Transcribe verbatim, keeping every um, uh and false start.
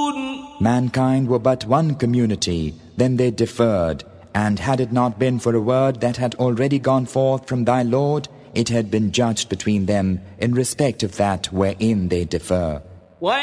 Mankind were but one community, then they differed, and had it not been for a word that had already gone forth from thy Lord, it had been judged between them in respect of that wherein they differ.